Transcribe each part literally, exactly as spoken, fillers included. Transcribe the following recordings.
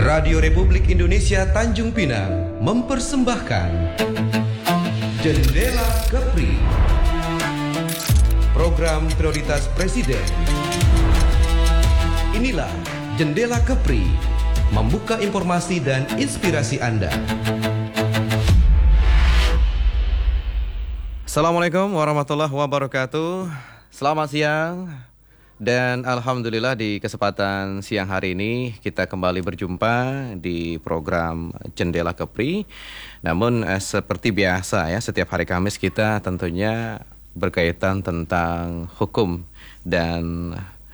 Radio Republik Indonesia Tanjung Pinang mempersembahkan Jendela Kepri, program prioritas Presiden. Inilah Jendela Kepri, membuka informasi dan inspirasi Anda. Assalamualaikum warahmatullahi wabarakatuh. Selamat siang. Dan alhamdulillah di kesempatan siang hari ini kita kembali berjumpa di program Jendela Kepri. Namun eh, seperti biasa ya, setiap hari Kamis kita tentunya berkaitan tentang hukum dan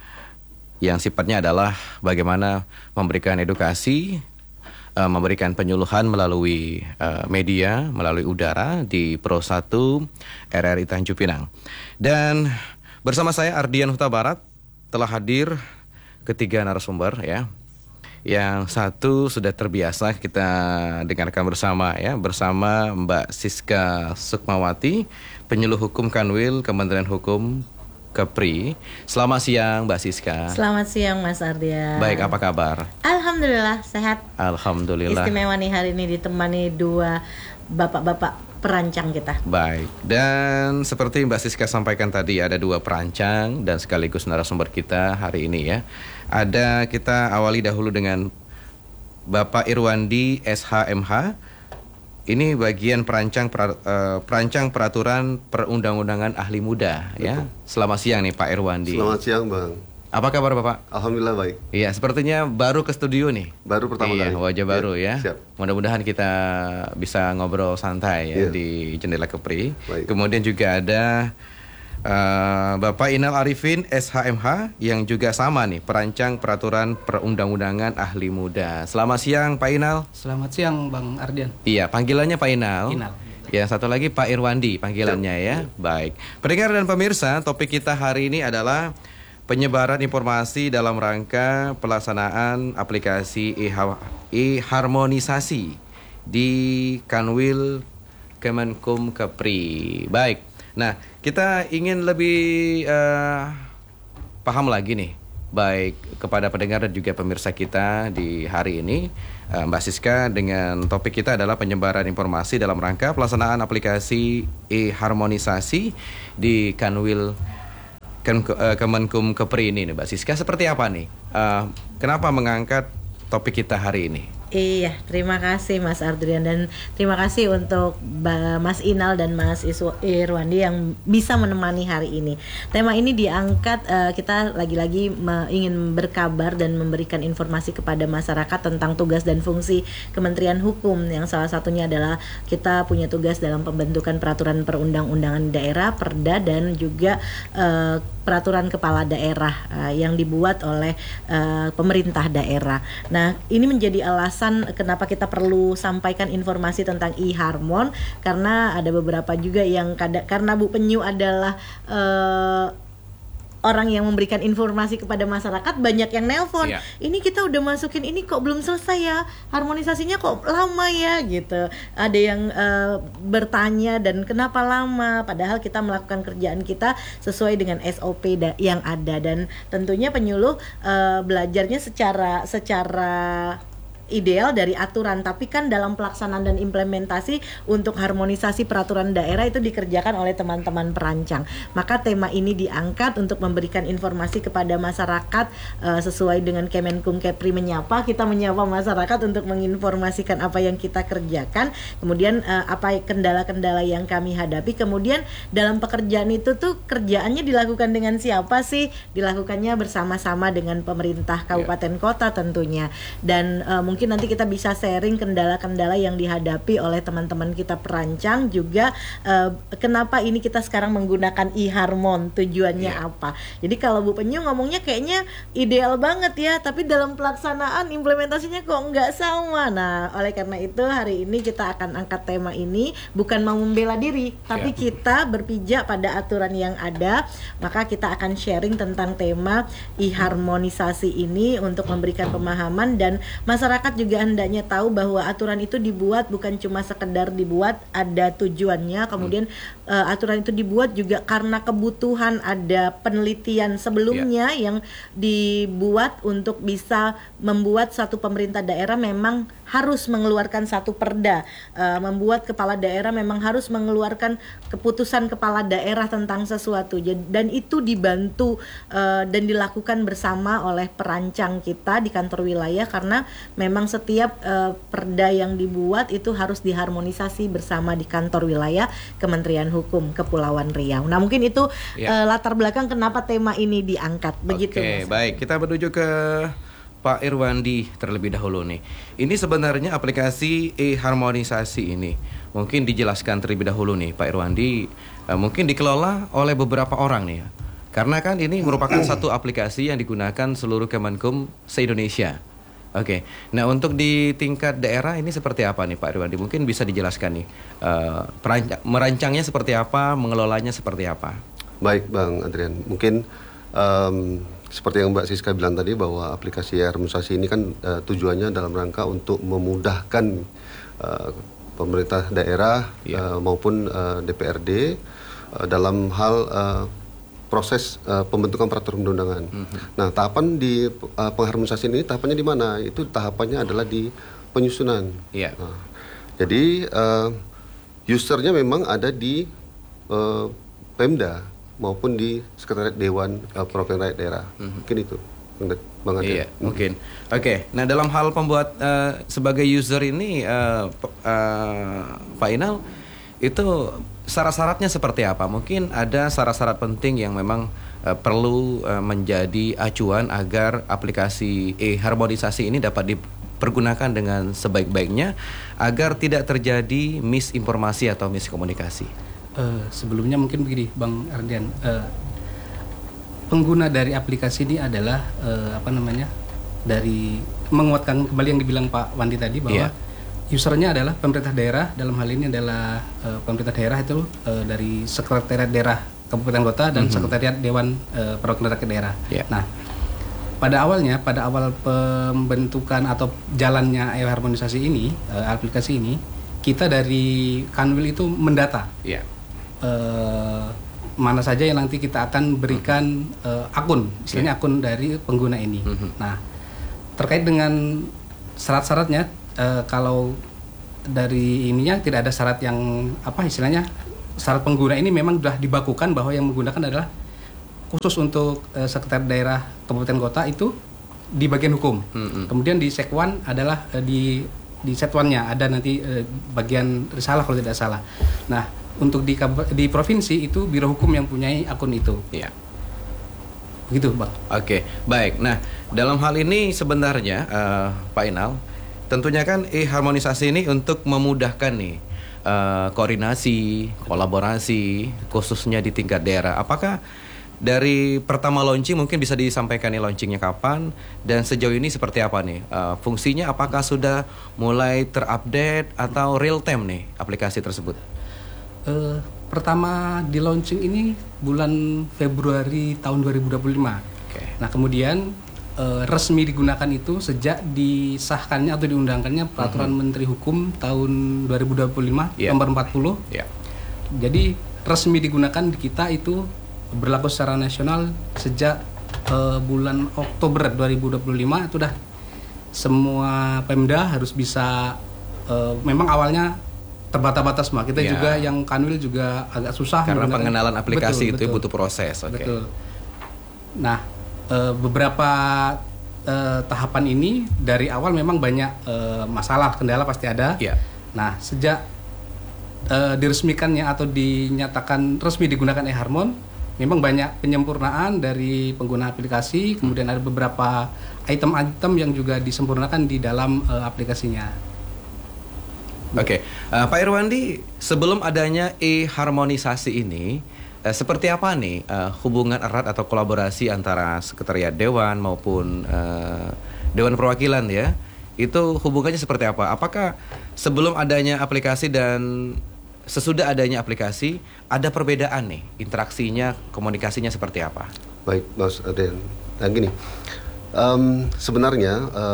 yang sifatnya adalah bagaimana memberikan edukasi, uh, memberikan penyuluhan melalui uh, media, melalui udara di Pro satu R R I Tanjung Pinang. Dan bersama saya Ardian Huta Barat telah hadir ketiga narasumber ya. Yang satu sudah terbiasa kita dengarkan bersama ya, bersama Mbak Siska Sukmawati, penyuluh hukum Kanwil Kementerian Hukum Kepri. Selamat siang Mbak Siska. Selamat siang Mas Ardian. Baik, apa kabar? Alhamdulillah sehat. Alhamdulillah. Istimewa nih hari ini ditemani dua bapak-bapak perancang kita. Baik, dan seperti Mbak Siska sampaikan tadi, ada dua perancang dan sekaligus narasumber kita hari ini ya. Ada, kita awali dahulu dengan Bapak Irwandi S H M H. Ini bagian perancang per, uh, perancang peraturan perundang-undangan ahli muda. Betul. Ya. Selamat siang nih Pak Irwandi. Selamat siang Bang. Apa kabar Bapak? Alhamdulillah baik. Iya, sepertinya baru ke studio nih. Baru pertama iya, kali. Wajah ya, baru ya. Siap. Mudah-mudahan kita bisa ngobrol santai ya, ya. Di Jendela Kepri. Baik. Kemudian juga ada uh, Bapak Inal Arifin S H M H yang juga sama nih, perancang peraturan perundang-undangan ahli muda. Selamat siang Pak Inal. Selamat siang Bang Ardian. Iya, panggilannya Pak Inal. Inal. Ya, satu lagi Pak Irwandi panggilannya ya. ya. Baik. Pendengar dan pemirsa, topik kita hari ini adalah penyebaran informasi dalam rangka pelaksanaan aplikasi e-harmonisasi di Kanwil Kemenkum Kepri. Baik, nah kita ingin lebih uh, paham lagi nih, baik kepada pendengar dan juga pemirsa kita di hari ini, uh, Mbak Siska, dengan topik kita adalah penyebaran informasi dalam rangka pelaksanaan aplikasi e-harmonisasi di Kanwil Kemenkum Kepri ini nih Mbak Siska. Seperti apa nih? Uh, kenapa mengangkat topik kita hari ini? Iya, terima kasih Mas Ardian dan terima kasih untuk Mas Inal dan Mas Irwandi yang bisa menemani hari ini. Tema ini diangkat, uh, kita lagi-lagi me- ingin berkabar dan memberikan informasi kepada masyarakat tentang tugas dan fungsi Kementerian Hukum, yang salah satunya adalah kita punya tugas dalam pembentukan peraturan perundang-undangan daerah, Perda, dan juga uh, peraturan kepala daerah uh, yang dibuat oleh uh, pemerintah daerah. Nah, ini menjadi alasan kenapa kita perlu sampaikan informasi tentang e-harmon, karena ada beberapa juga yang kada, karena Bu Penyu adalah uh, orang yang memberikan informasi kepada masyarakat, banyak yang nelpon. Iya. Ini kita udah masukin ini kok belum selesai ya, harmonisasinya kok lama ya gitu. Ada yang uh, bertanya dan kenapa lama, padahal kita melakukan kerjaan kita sesuai dengan S O P da- yang ada, dan tentunya penyuluh uh, belajarnya secara secara ideal dari aturan, tapi kan dalam pelaksanaan dan implementasi untuk harmonisasi peraturan daerah itu dikerjakan oleh teman-teman perancang. Maka tema ini diangkat untuk memberikan informasi kepada masyarakat uh, sesuai dengan Kemenkum Kepri menyapa. Kita menyapa masyarakat untuk menginformasikan apa yang kita kerjakan, kemudian uh, apa kendala-kendala yang kami hadapi. Kemudian dalam pekerjaan itu tuh kerjaannya dilakukan dengan siapa sih? Dilakukannya bersama-sama dengan pemerintah kabupaten kota tentunya. Dan uh, mungkin nanti kita bisa sharing kendala-kendala yang dihadapi oleh teman-teman kita perancang juga, uh, kenapa ini kita sekarang menggunakan e-harmon, tujuannya yeah. apa. Jadi kalau Bu Penyu ngomongnya kayaknya ideal banget ya, tapi dalam pelaksanaan implementasinya kok nggak sama. Nah, oleh karena itu hari ini kita akan angkat tema ini, bukan mau membela diri, tapi yeah. kita berpijak pada aturan yang ada. Maka kita akan sharing tentang tema e-harmonisasi ini untuk memberikan pemahaman, dan masyarakat masyarakat juga hendaknya tahu bahwa aturan itu dibuat bukan cuma sekedar dibuat, ada tujuannya. Kemudian hmm. uh, aturan itu dibuat juga karena kebutuhan, ada penelitian sebelumnya yeah. yang dibuat untuk bisa membuat satu pemerintah daerah memang harus mengeluarkan satu perda, uh, membuat kepala daerah memang harus mengeluarkan keputusan kepala daerah tentang sesuatu. Dan itu dibantu uh, dan dilakukan bersama oleh perancang kita di kantor wilayah, karena memang setiap uh, perda yang dibuat itu harus diharmonisasi bersama di kantor wilayah Kementerian Hukum Kepulauan Riau. Nah, mungkin itu ya. uh, latar belakang kenapa tema ini diangkat. Begitu. Oke, baik. Kita menuju ke Pak Irwandi terlebih dahulu nih. Ini sebenarnya aplikasi e-harmonisasi ini mungkin dijelaskan terlebih dahulu nih Pak Irwandi. Uh, mungkin dikelola oleh beberapa orang nih ya. Karena kan ini merupakan satu aplikasi yang digunakan seluruh Kemenkum se-Indonesia. Oke. Nah, untuk di tingkat daerah ini seperti apa nih Pak Irwandi? Mungkin bisa dijelaskan nih. Uh, perancang, merancangnya seperti apa, mengelolanya seperti apa? Baik Bang Adrian. Mungkin um, seperti yang Mbak Siska bilang tadi, bahwa aplikasi harmonisasi ini kan uh, tujuannya dalam rangka untuk memudahkan uh, pemerintah daerah yeah. uh, maupun uh, D P R D uh, dalam hal uh, proses uh, pembentukan peraturan undangan. Mm-hmm. Nah, tahapan di uh, pengharmonisasian ini tahapannya di mana? Itu tahapannya adalah di penyusunan. Yeah. Nah, jadi uh, usernya memang ada di uh, Pemda maupun di Sekretariat Dewan uh, Perwakilan Rakyat Daerah. Mm-hmm. Mungkin itu, Bang Adrian. Iya, mungkin. Oke, okay. Nah dalam hal pembuat uh, sebagai user ini, uh, uh, Pak Inal, itu syarat-syaratnya seperti apa? Mungkin ada syarat-syarat penting yang memang uh, perlu uh, menjadi acuan agar aplikasi e-harmonisasi ini dapat dipergunakan dengan sebaik-baiknya, agar tidak terjadi misinformasi atau miskomunikasi. Uh, sebelumnya mungkin begini, Bang Ardian, uh, pengguna dari aplikasi ini adalah uh, apa namanya, dari menguatkan kembali yang dibilang Pak Wandi tadi, bahwa yeah. usernya adalah pemerintah daerah. Dalam hal ini adalah uh, pemerintah daerah itu uh, dari Sekretariat Daerah Kabupaten Kota dan mm-hmm. Sekretariat Dewan uh, Perwakilan Rakyat Daerah. Yeah. Nah, pada awalnya, pada awal pembentukan atau jalannya e-harmonisasi ini, uh, aplikasi ini, kita dari Kanwil itu mendata. Yeah. Uh, mana saja yang nanti kita akan berikan uh, akun, istilahnya yeah. akun dari pengguna ini. Mm-hmm. Nah, terkait dengan syarat-syaratnya, uh, kalau dari ininya tidak ada syarat yang apa istilahnya, syarat pengguna ini memang sudah dibakukan bahwa yang menggunakan adalah khusus untuk uh, Sekretariat Daerah Kabupaten Kota itu di bagian hukum. Mm-hmm. Kemudian di Sekwan adalah uh, di di Setwannya ada nanti uh, bagian risalah kalau tidak salah. Nah, untuk di di provinsi itu biro hukum yang punyai akun itu. Iya. Begitu, Bang. Oke, baik. Nah, dalam hal ini sebenarnya uh, Pak Inal, tentunya kan e-harmonisasi ini untuk memudahkan nih uh, koordinasi, kolaborasi, khususnya di tingkat daerah. Apakah dari pertama launching mungkin bisa disampaikan nih launchingnya kapan dan sejauh ini seperti apa nih uh, fungsinya? Apakah sudah mulai terupdate atau real time nih aplikasi tersebut? Uh, pertama di launching ini bulan Februari tahun dua ribu dua puluh lima. Okay. Nah, kemudian uh, resmi digunakan itu sejak disahkannya atau diundangkannya Peraturan mm-hmm. Menteri Hukum tahun dua ribu dua puluh lima yeah. nomor empat puluh. Yeah. Jadi resmi digunakan di kita itu berlaku secara nasional sejak uh, bulan Oktober dua ribu dua puluh lima. Itu dah semua Pemda harus bisa, uh, memang awalnya terbata-bata semua. Kita yeah. juga yang Kanwil juga agak susah karena pengenalan aplikasi betul, itu betul. butuh proses. Okay. Betul. Nah, e, beberapa e, tahapan ini dari awal memang banyak e, masalah, kendala pasti ada. Yeah. Nah, sejak e, diresmikannya atau dinyatakan resmi digunakan e-harmon, memang banyak penyempurnaan dari pengguna aplikasi. Kemudian ada beberapa item-item yang juga disempurnakan di dalam e, aplikasinya. Oke, okay. uh, Pak Irwandi, sebelum adanya e-harmonisasi ini, uh, seperti apa nih uh, hubungan erat atau kolaborasi antara Sekretariat Dewan maupun uh, Dewan Perwakilan ya? Itu hubungannya seperti apa? Apakah sebelum adanya aplikasi dan sesudah adanya aplikasi ada perbedaan nih interaksinya, komunikasinya seperti apa? Baik, Mas Aden. Nah gini, um, sebenarnya uh,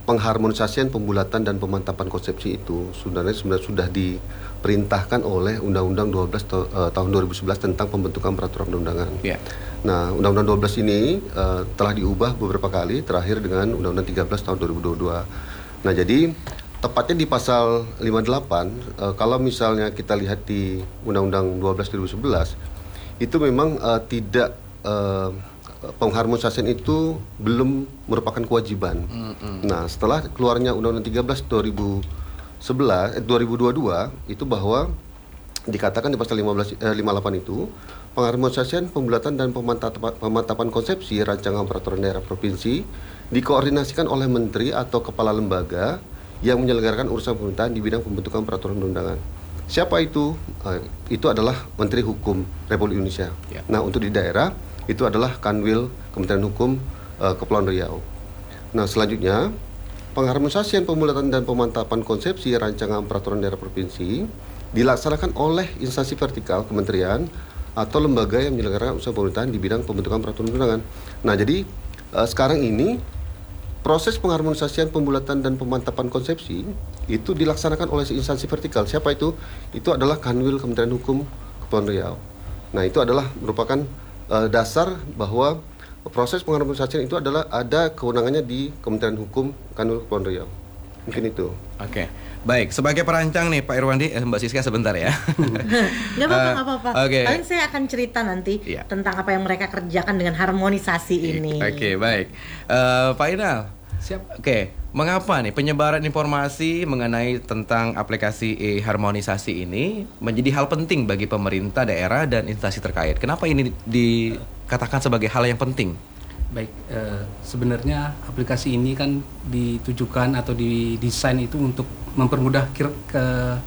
pengharmonisasian, pembulatan dan pemantapan konsepsi itu sebenarnya sebenarnya sudah diperintahkan oleh Undang-Undang dua belas to, uh, tahun dua ribu sebelas tentang pembentukan peraturan perundang-undangan. Yeah. Nah, Undang-Undang dua belas ini uh, telah diubah beberapa kali, terakhir dengan Undang-Undang tiga belas tahun dua ribu dua puluh dua. Nah, jadi tepatnya di pasal lima puluh delapan, uh, kalau misalnya kita lihat di Undang-Undang dua belas dua ribu sebelas, itu memang uh, tidak uh, pengharmonisasian itu belum merupakan kewajiban. Mm-hmm. Nah, setelah keluarnya Undang-Undang tiga belas dua ribu sebelas eh, dua ribu dua puluh dua itu bahwa dikatakan di pasal lima belas eh, lima puluh delapan itu pengharmonisasian, pembulatan dan pemantapan, pemantapan konsepsi rancangan peraturan daerah provinsi dikoordinasikan oleh menteri atau kepala lembaga yang menyelenggarakan urusan pemerintahan di bidang pembentukan peraturan perundang-undangan. Siapa itu? Uh, itu adalah Menteri Hukum Republik Indonesia. Yeah. Nah, untuk di daerah itu adalah Kanwil Kementerian Hukum uh, Kepulauan Riau. Nah, selanjutnya pengharmonisasian, pembulatan dan pemantapan konsepsi rancangan peraturan daerah provinsi dilaksanakan oleh instansi vertikal kementerian atau lembaga yang menyelenggarakan usaha pemerintahan di bidang pembentukan peraturan perundang-undangan. Nah, jadi uh, sekarang ini proses pengharmonisasian, pembulatan dan pemantapan konsepsi itu dilaksanakan oleh instansi vertikal. Siapa itu? Itu adalah Kanwil Kementerian Hukum Kepulauan Riau. Nah, itu adalah merupakan Uh, dasar bahwa proses pengharmonisasian itu adalah ada kewenangannya di Kementerian Hukum Kanwil Kepulauan Riau. Mungkin itu. Oke, okay. Baik. Sebagai perancang nih Pak Irwandi, eh, Mbak Siska sebentar ya. Nggak apa-apa, nggak apa-apa. Okay. Paling saya akan cerita nanti yeah. tentang apa yang mereka kerjakan dengan harmonisasi ini. Oke, okay, baik. Uh, Pak Inal. Siap. Oke, okay. Mengapa nih penyebaran informasi mengenai tentang aplikasi e-harmonisasi ini menjadi hal penting bagi pemerintah daerah dan instansi terkait? Kenapa ini dikatakan sebagai hal yang penting? Baik, eh, sebenarnya aplikasi ini kan ditujukan atau didesain itu untuk mempermudah kir- ke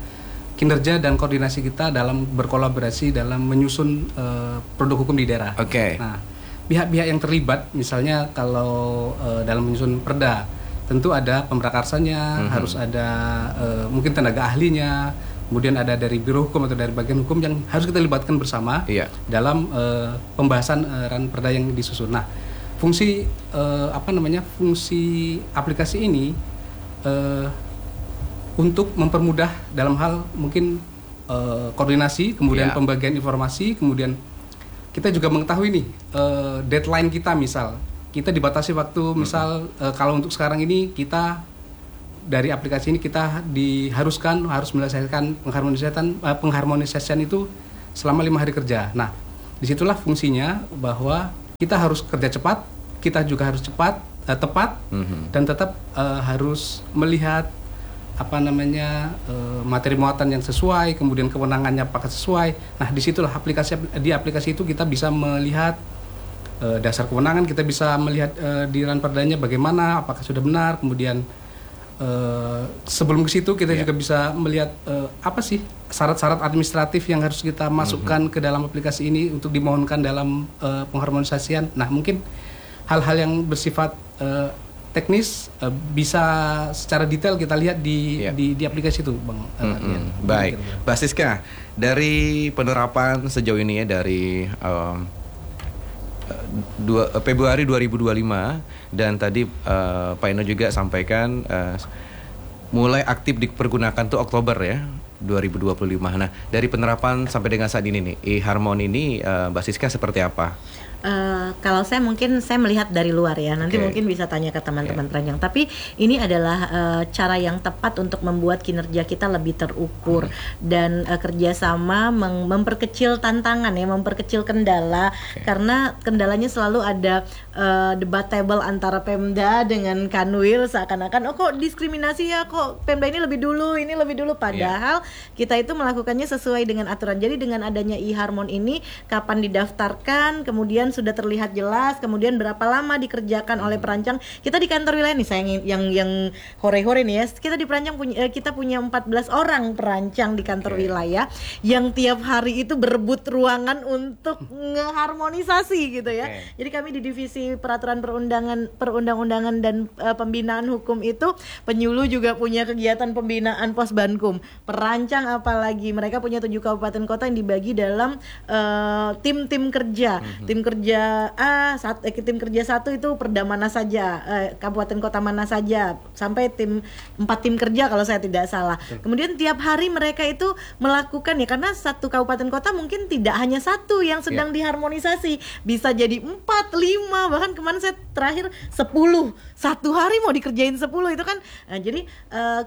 kinerja dan koordinasi kita dalam berkolaborasi dalam menyusun eh, produk hukum di daerah. Oke. Okay. Nah, pihak-pihak yang terlibat, misalnya kalau uh, dalam menyusun perda, tentu ada pemrakarsanya, mm-hmm. harus ada uh, mungkin tenaga ahlinya, kemudian ada dari biro hukum atau dari bagian hukum yang harus kita libatkan bersama yeah. dalam uh, pembahasan uh, ran perda yang disusun. Nah, fungsi uh, apa namanya fungsi aplikasi ini uh, untuk mempermudah dalam hal mungkin uh, koordinasi, kemudian yeah. pembagian informasi, kemudian kita juga mengetahui nih uh, deadline kita, misal kita dibatasi waktu, misal uh, kalau untuk sekarang ini kita dari aplikasi ini kita diharuskan harus menyelesaikan pengharmonisasian uh, pengharmonisasian itu selama lima hari kerja. Nah, disitulah fungsinya bahwa kita harus kerja cepat, kita juga harus cepat, uh, tepat, mm-hmm. dan tetap uh, harus melihat apa namanya uh, materi muatan yang sesuai, kemudian kewenangannya apakah sesuai. Nah, disitulah aplikasi di aplikasi itu kita bisa melihat uh, dasar kewenangan, kita bisa melihat uh, di ran perdanya bagaimana, apakah sudah benar. Kemudian uh, sebelum ke situ kita yeah. juga bisa melihat uh, apa sih syarat-syarat administratif yang harus kita masukkan mm-hmm. ke dalam aplikasi ini untuk dimohonkan dalam uh, pengharmonisasian. Nah, mungkin hal-hal yang bersifat uh, teknis uh, bisa secara detail kita lihat di yeah. di, di aplikasi itu, Bang. Uh, mm-hmm. ya. Baik, Mbak Siska, dari penerapan sejauh ini ya dari um, dua, Februari dua ribu dua puluh lima dan tadi uh, Pak Ino juga sampaikan uh, mulai aktif dipergunakan tuh Oktober ya dua ribu dua puluh lima. Nah, dari penerapan sampai dengan saat ini nih, e-harmon ini uh, Mbak Siska seperti apa? Uh, kalau saya mungkin saya melihat dari luar ya, nanti okay. mungkin bisa tanya ke teman-teman okay. perancang. Tapi ini adalah uh, cara yang tepat untuk membuat kinerja kita lebih terukur hmm. dan uh, kerjasama mem- memperkecil tantangan ya, memperkecil kendala okay. karena kendalanya selalu ada uh, debatable antara Pemda dengan Kanwil, seakan-akan oh kok diskriminasi ya, kok Pemda ini lebih dulu, ini lebih dulu, padahal yeah. kita itu melakukannya sesuai dengan aturan. Jadi dengan adanya e-harmon ini, kapan didaftarkan, kemudian sudah terlihat jelas, kemudian berapa lama dikerjakan oleh perancang. Kita di kantor wilayah nih, saya yang yang, yang hore-hore nih ya, kita di perancang punya kita punya empat belas orang perancang di kantor okay. wilayah yang tiap hari itu berebut ruangan untuk ngeharmonisasi gitu ya. Okay. Jadi kami di divisi peraturan perundangan perundang-undangan dan uh, pembinaan hukum itu, penyuluh juga punya kegiatan pembinaan Posbankum. Perancang apalagi mereka punya tujuh kabupaten kota yang dibagi dalam uh, tim-tim kerja. Mm-hmm. Tim kerja kerja A, saat, eh, tim kerja satu itu perda mana saja, eh, kabupaten kota mana saja, sampai tim empat tim kerja kalau saya tidak salah. Kemudian tiap hari mereka itu melakukan ya, karena satu kabupaten kota mungkin tidak hanya satu yang sedang yeah. diharmonisasi, bisa jadi empat, lima, bahkan kemarin saya terakhir sepuluh, satu hari mau dikerjain sepuluh itu kan, nah, jadi uh,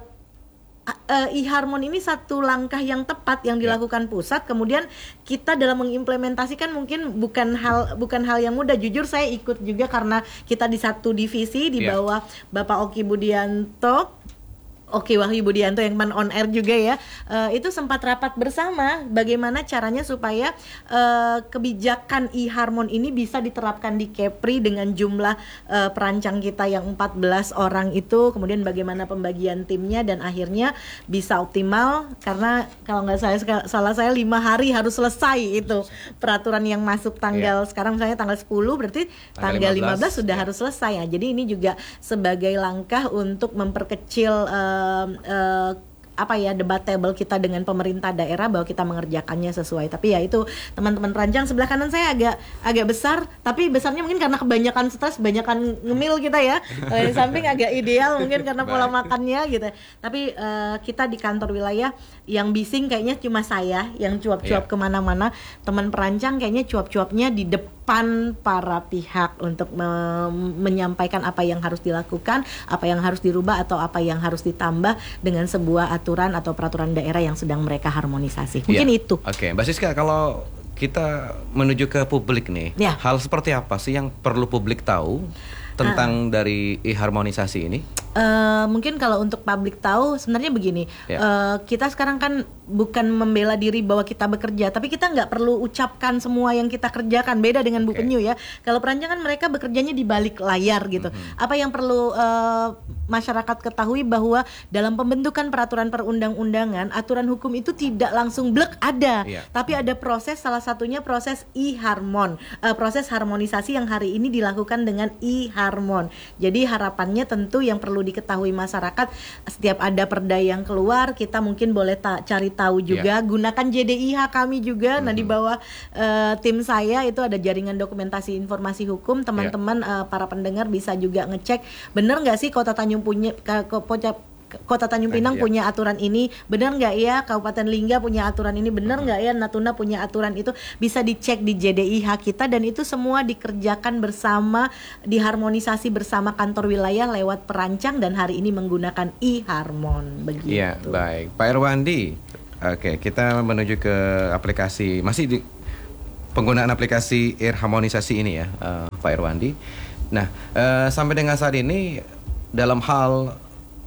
Uh, e-harmon ini satu langkah yang tepat yang dilakukan pusat. Kemudian kita dalam mengimplementasikan mungkin bukan hal bukan hal yang mudah. Jujur saya ikut juga karena kita di satu divisi di yeah. bawah Bapak Oki Budianto. Oke, Wahyu Budianto yang man on air juga ya, uh, itu sempat rapat bersama bagaimana caranya supaya uh, kebijakan e-harmon ini bisa diterapkan di Kepri dengan jumlah uh, perancang kita yang empat belas orang itu, kemudian bagaimana pembagian timnya dan akhirnya bisa optimal, karena kalau nggak salah, salah saya lima hari harus selesai itu peraturan yang masuk tanggal, yeah. sekarang misalnya tanggal sepuluh, berarti tanggal lima belas sudah yeah. harus selesai ya. Jadi ini juga sebagai langkah untuk memperkecil uh, Uh, uh, apa ya debatable kita dengan pemerintah daerah bahwa kita mengerjakannya sesuai. Tapi ya itu teman-teman perancang sebelah kanan saya agak agak besar, tapi besarnya mungkin karena kebanyakan stres, kebanyakan ngemil kita ya. Di samping agak ideal mungkin karena pola makannya gitu. Tapi uh, kita di kantor wilayah yang bising kayaknya cuma saya yang cuap-cuap yeah. kemana-mana. Teman perancang kayaknya cuap-cuapnya di depan para pihak untuk me- menyampaikan apa yang harus dilakukan, apa yang harus dirubah atau apa yang harus ditambah dengan sebuah aturan atau peraturan daerah yang sedang mereka harmonisasi. Mungkin ya. itu. Oke, Mbak Siska, kalau kita menuju ke publik nih, ya. hal seperti apa sih yang perlu publik tahu tentang uh. dari e-harmonisasi ini? Uh, mungkin kalau untuk publik tahu sebenarnya begini, ya. uh, kita sekarang kan bukan membela diri bahwa kita bekerja, tapi kita nggak perlu ucapkan semua yang kita kerjakan. Beda dengan Bu okay. Penyu ya. Kalau perancang kan mereka bekerjanya di balik layar gitu. Mm-hmm. Apa yang perlu uh, masyarakat ketahui bahwa dalam pembentukan peraturan perundang-undangan, aturan hukum itu tidak langsung blek ada, yeah. tapi ada proses, salah satunya proses e-harmon, uh, proses harmonisasi yang hari ini dilakukan dengan e-harmon. Jadi harapannya tentu yang perlu diketahui masyarakat, setiap ada perda yang keluar kita mungkin boleh ta- cari tahu juga, yeah. gunakan J D I H kami juga. Mm-hmm. Nah di bawah uh, tim saya itu ada jaringan dokumentasi informasi hukum, teman-teman yeah. uh, para pendengar bisa juga ngecek bener nggak sih Kota Tanjung punya ke, ke, Kota Tanjung Pinang eh, iya. punya aturan ini, benar nggak ya Kabupaten Lingga punya aturan ini, benar nggak uh-huh. ya Natuna punya aturan itu, bisa dicek di J D I H kita, dan itu semua dikerjakan bersama, diharmonisasi bersama kantor wilayah lewat perancang, dan hari ini menggunakan e-harmon begitu. Iya, baik. Pak Irwandi, oke, kita menuju ke aplikasi, masih di penggunaan aplikasi e-harmonisasi ini ya, uh, Pak Irwandi. Nah, uh, sampai dengan saat ini dalam hal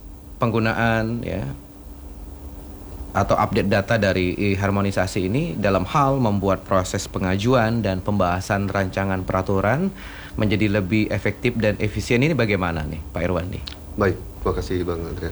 penggunaan ya atau update data dari e-harmonisasi ini dalam hal membuat proses pengajuan dan pembahasan rancangan peraturan menjadi lebih efektif dan efisien, ini bagaimana nih Pak Irwandi? Baik, terima kasih Bang Adrian.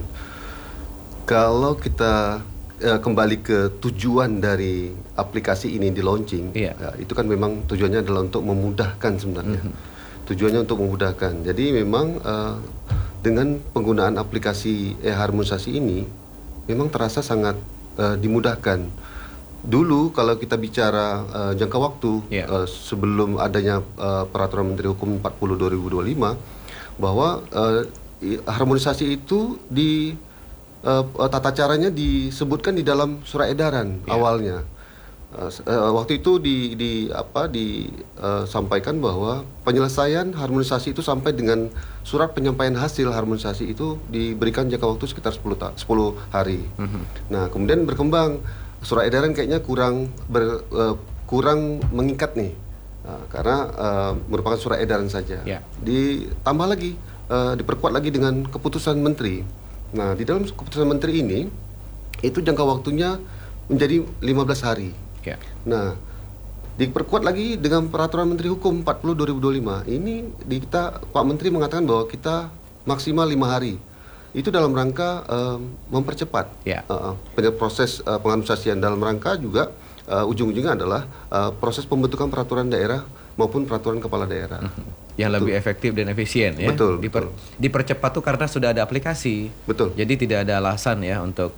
Kalau kita eh, kembali ke tujuan dari aplikasi ini di launching, iya. ya, itu kan memang tujuannya adalah untuk memudahkan sebenarnya. Mm-hmm. Tujuannya untuk memudahkan. Jadi memang eh, dengan penggunaan aplikasi e-harmonisasi ini memang terasa sangat uh, dimudahkan. Dulu kalau kita bicara uh, jangka waktu yeah. uh, sebelum adanya uh, peraturan Menteri Hukum empat puluh dua ribu dua puluh lima, bahwa uh, harmonisasi itu di uh, tata caranya disebutkan di dalam surat edaran yeah. awalnya. Uh, uh, waktu itu di, di apa disampaikan uh, bahwa penyelesaian harmonisasi itu sampai dengan surat penyampaian hasil harmonisasi itu diberikan jangka waktu sekitar sepuluh, ta- sepuluh hari. Mm-hmm. Nah, kemudian berkembang surat edaran kayaknya kurang ber, uh, kurang mengikat nih, uh, karena uh, merupakan surat edaran saja. Yeah. Ditambah lagi, uh, diperkuat lagi dengan keputusan menteri. Nah, di dalam keputusan menteri ini itu jangka waktunya menjadi lima belas hari. Yeah. Nah, diperkuat lagi dengan peraturan Menteri Hukum empat puluh dua ribu dua puluh lima. Ini di kita Pak Menteri mengatakan bahwa kita maksimal lima hari. Itu dalam rangka uh, mempercepat yeah. uh, proses uh, pengharmonisasian, dalam rangka juga uh, ujung-ujungnya adalah uh, proses pembentukan peraturan daerah maupun peraturan kepala daerah. Mm-hmm. Yang lebih efektif dan efisien ya. Betul, Diper, betul. Dipercepat tuh karena sudah ada aplikasi. Betul. Jadi tidak ada alasan ya untuk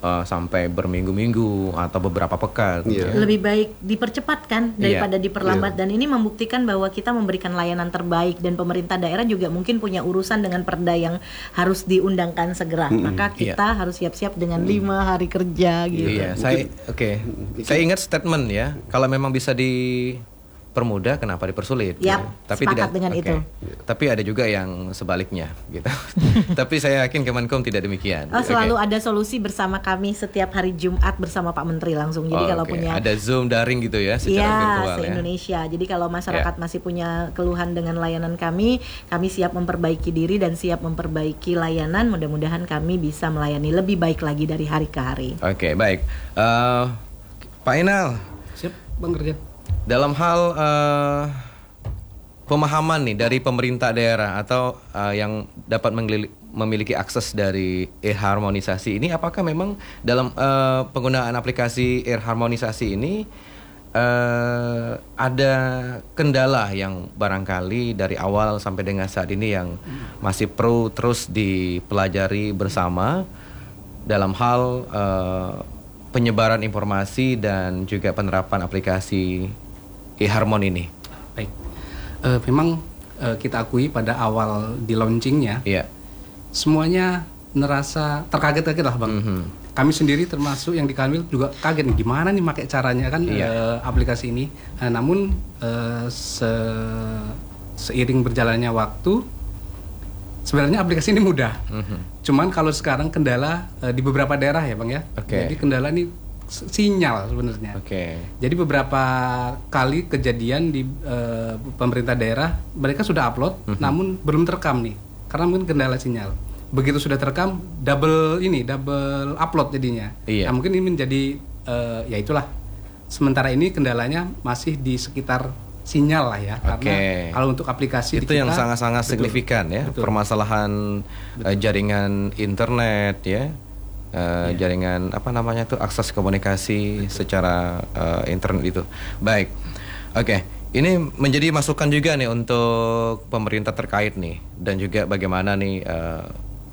uh, sampai berminggu-minggu atau beberapa pekan. Iya. Ya. Lebih baik dipercepat kan daripada diperlambat, dan ini membuktikan bahwa kita memberikan layanan terbaik, dan pemerintah daerah juga mungkin punya urusan dengan perda yang harus diundangkan segera. Maka kita harus siap-siap dengan lima hari kerja gitu. Iya, saya oke. Saya ingat statement ya, kalau memang bisa dipermudah kenapa dipersulit? Yap, Ya. Tapi sepakat tidak dengan oke. itu. Tapi ada juga yang sebaliknya gitu. Tapi saya yakin Kemenkom tidak demikian. Oh, selalu Oke. ada solusi bersama kami setiap hari Jumat bersama Pak Menteri langsung. Jadi Oh, kalau oke. punya ada Zoom daring gitu ya secara Iya, virtual ya. se-Indonesia. Jadi kalau masyarakat masih punya keluhan dengan layanan kami, kami siap memperbaiki diri dan siap memperbaiki layanan. Mudah-mudahan kami bisa melayani lebih baik lagi dari hari ke hari. Oke, baik. Eh, Pak Inal, Siap, Bang Erdian. dalam hal eh, pemahaman nih dari pemerintah daerah atau eh, yang dapat menglili- memiliki akses dari e-harmonisasi ini, apakah memang dalam eh, penggunaan aplikasi e-harmonisasi ini eh, ada kendala yang barangkali dari awal sampai dengan saat ini yang masih perlu terus dipelajari bersama dalam hal eh, penyebaran informasi dan juga penerapan aplikasi e-harmon ini? Baik. Eh, memang eh, kita akui pada awal di launchingnya Iya. semuanya nerasa terkaget-kaget lah, Bang. Mhm. Kami sendiri termasuk yang di Kanwil juga kaget nih, gimana nih pakai caranya kan Iya. eh, aplikasi ini. Nah, namun eh, se- seiring berjalannya waktu sebenarnya aplikasi ini mudah. Mhm. Cuman kalau sekarang kendala eh, di beberapa daerah ya, Bang ya. Oke. Jadi kendala ini s- sinyal sebenarnya. Oke. Jadi beberapa kali kejadian di eh, pemerintah daerah mereka sudah upload, namun belum terekam nih, karena mungkin kendala sinyal. Begitu sudah terekam, double ini, double upload jadinya. Iya. Nah, mungkin ini menjadi eh, ya itulah. Sementara ini kendalanya masih di sekitar sinyal lah ya, karena Oke. kalau untuk aplikasi di Itu yang kita- sangat-sangat betul, signifikan ya, betul. permasalahan eh, jaringan internet ya. Eh, Iya. jaringan apa namanya tuh, akses komunikasi secara eh, internet itu. Baik. Oke, ini menjadi masukan juga nih untuk pemerintah terkait nih, dan juga bagaimana nih eh,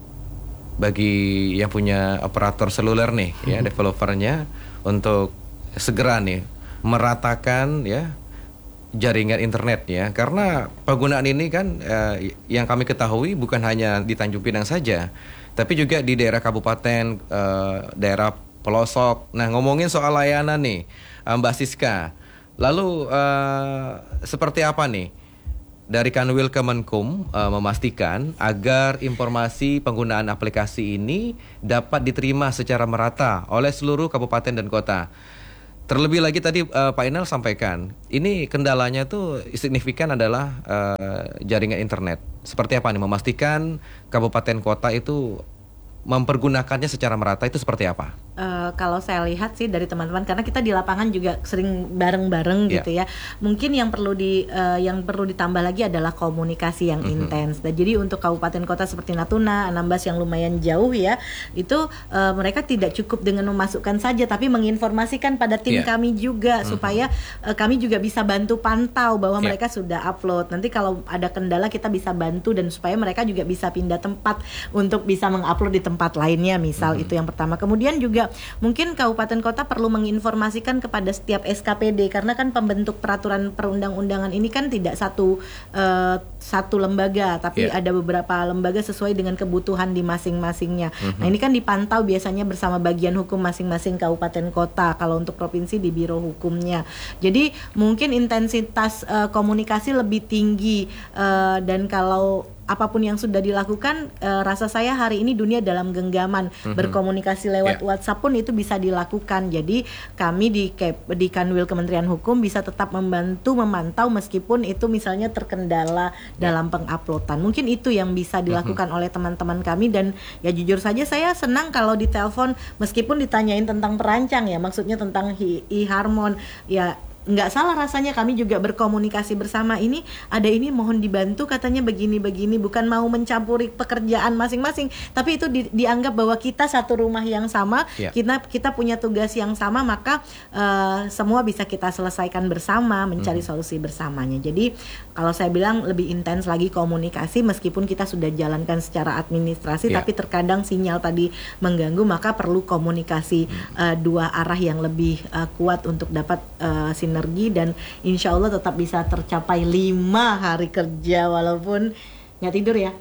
bagi yang punya operator seluler nih ya, developernya, untuk segera nih meratakan ya jaringan internet ya, karena penggunaan ini kan eh, yang kami ketahui bukan hanya di Tanjung Pinang saja, tapi juga di daerah kabupaten, eh, daerah pelosok. Nah, ngomongin soal layanan nih, eh, Mbak Siska, lalu eh, seperti apa nih dari Kanwil Kemenkum eh, memastikan agar informasi penggunaan aplikasi ini dapat diterima secara merata oleh seluruh kabupaten dan kota? Terlebih lagi tadi uh, Pak Inal sampaikan, ini kendalanya tuh signifikan adalah uh, jaringan internet. Seperti apa nih memastikan kabupaten kota itu mempergunakannya secara merata, itu seperti apa? Uh, kalau saya lihat sih dari teman-teman, karena kita di lapangan juga sering bareng-bareng Yeah. gitu ya. Mungkin yang perlu di uh, yang perlu ditambah lagi adalah komunikasi yang Mhm. intens. Dan jadi untuk kabupaten kota seperti Natuna, Anambas yang lumayan jauh ya, itu uh, mereka tidak cukup dengan memasukkan saja, tapi menginformasikan pada tim Yeah. kami juga supaya uh, kami juga bisa bantu pantau bahwa Yeah. mereka sudah upload. Nanti kalau ada kendala kita bisa bantu, dan supaya mereka juga bisa pindah tempat untuk bisa mengupload di tempat lainnya, misal itu yang pertama. Kemudian juga mungkin kabupaten kota perlu menginformasikan kepada setiap S K P D, karena kan pembentuk peraturan perundang-undangan ini kan tidak satu uh, satu lembaga, tapi Yeah. ada beberapa lembaga sesuai dengan kebutuhan di masing-masingnya. Nah, ini kan dipantau biasanya bersama bagian hukum masing-masing kabupaten kota. Kalau untuk provinsi di biro hukumnya. Jadi mungkin intensitas uh, komunikasi lebih tinggi, uh, dan kalau apapun yang sudah dilakukan, uh, rasa saya hari ini dunia dalam genggaman. Berkomunikasi lewat Yeah. WhatsApp pun itu bisa dilakukan. Jadi kami di Kep- di Kanwil Kementerian Hukum bisa tetap membantu memantau meskipun itu misalnya terkendala dalam penguploadan. Mungkin itu yang bisa dilakukan oleh teman-teman kami, dan ya jujur saja saya senang kalau ditelepon meskipun ditanyain tentang perancang ya, maksudnya tentang hi- e-harmon ya. nggak salah rasanya kami juga berkomunikasi bersama, ini ada ini mohon dibantu katanya begini-begini, bukan mau mencampuri pekerjaan masing-masing, tapi itu di, dianggap bahwa kita satu rumah yang sama, Ya. kita kita punya tugas yang sama, maka uh, semua bisa kita selesaikan bersama, mencari solusi bersamanya. Jadi kalau saya bilang lebih intens lagi komunikasi, meskipun kita sudah jalankan secara administrasi, Ya. tapi terkadang sinyal tadi mengganggu, maka perlu komunikasi uh, dua arah yang lebih uh, kuat untuk dapat uh, sinergi, dan insya Allah tetap bisa tercapai lima hari kerja walaupun nggak tidur ya.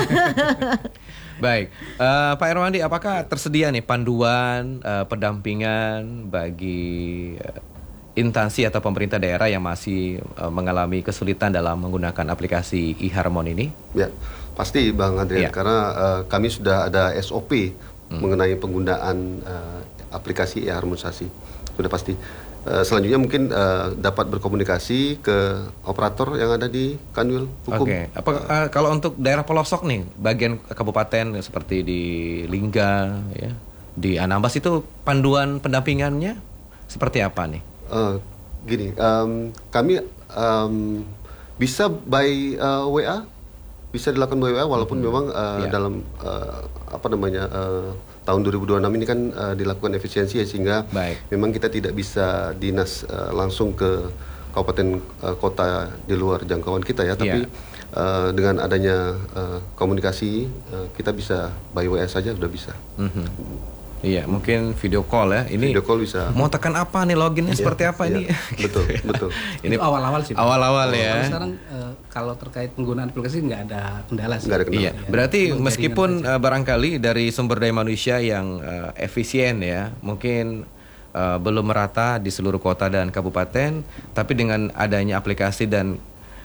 Baik, Eh, Pak Irwandi, apakah tersedia nih panduan eh, pendampingan bagi eh, instansi atau pemerintah daerah yang masih eh, mengalami kesulitan dalam menggunakan aplikasi eHarmon ini? Ya, pasti Bang Adrian, Ya. karena uh, kami sudah ada S O P mengenai penggunaan uh, aplikasi e-harmonisasi, sudah pasti. Uh, selanjutnya mungkin uh, dapat berkomunikasi ke operator yang ada di Kanwil Hukum. Oke, apa eh, kalau untuk daerah pelosok nih, bagian kabupaten seperti di Lingga, ya, di Anambas, itu panduan pendampingannya seperti apa nih? Uh, gini, um, kami um, bisa by uh, W A, bisa dilakukan by W A, walaupun memang uh, Ya. dalam uh, apa namanya uh, tahun dua ribu dua puluh enam ini kan uh, dilakukan efisiensi ya, sehingga Baik. memang kita tidak bisa dinas uh, langsung ke kabupaten uh, kota di luar jangkauan kita ya, tapi Ya. uh, dengan adanya uh, komunikasi uh, kita bisa by W A saja sudah bisa. Mhm. Iya, mungkin video call ya. Ini Video call bisa. mau tekan apa nih, loginnya Iya, seperti apa iya. ini? Betul, betul. Ini Itu awal-awal sih, Pak. awal-awal Kalau ya. sekarang eh, kalau terkait penggunaan aplikasi nggak ada kendala sih. Nggak ada kendala. Iya, berarti Memang meskipun jaringan eh, barangkali dari sumber daya manusia yang eh, efisien ya, mungkin eh, belum merata di seluruh kota dan kabupaten, tapi dengan adanya aplikasi dan